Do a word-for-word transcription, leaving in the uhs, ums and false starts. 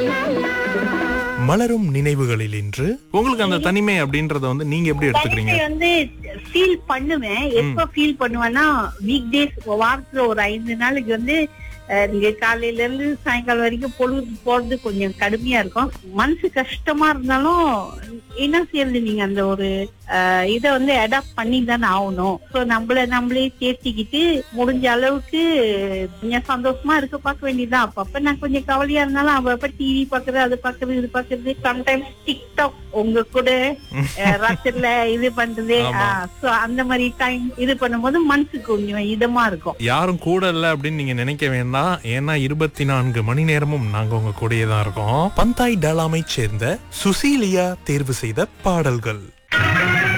மலரும் நினைவுகளில் இன்று உங்களுக்கு அந்த தனிமை அப்படின்றத வந்து நீங்க எப்படி எடுத்துக்கிறீங்க? தனிமை வந்து ஃபீல் பண்ணுவேன். எப்ப ஃபீல் பண்ணுவேன்னா, வீக் டேஸ் வாரத்துல ஒரு ஐந்து நாளைக்கு வந்து அஹ், நீங்க காலையில இருந்து சாயங்காலம் வரைக்கும் பொழுது போறது கொஞ்சம் கடுமையா இருக்கும். மனசு கஷ்டமா இருந்தாலும் என்ன செய்யறது, நீங்க அந்த ஒரு அஹ், இத வந்து அடாப்ட் பண்ணி தானே ஆகணும். சோ நம்மள நம்மளே தேர்த்திக்கிட்டு முடிஞ்ச அளவுக்கு கொஞ்சம் சந்தோஷமா இருக்க பார்க்க வேண்டியதுதான். அப்பப்ப நான் கொஞ்சம் கவலையா இருந்தாலும் அப்பப்ப டிவி பாக்குறது, அது பாக்குறது, இது பாக்குறது, சம்டைம்ஸ் டிக்டாக் உங்க கூட அஹ், ராத்திரில இது பண்றது. சோ அந்த மாதிரி டைம் இது பண்ணும்போது மனசுக்கு கொஞ்சம் இதமா இருக்கும். யாரும் கூட இல்ல அப்படின்னு நீங்க நினைக்க வேண்டாம். ஏன்னா இருபத்தி நான்கு மணி நேரமும் நாங்க உங்க கூடயே தான் இருக்கோம். பந்தாய் டாலாமை சேர்ந்த சுசீலியா தேர்வு செய்த பாடல்கள்.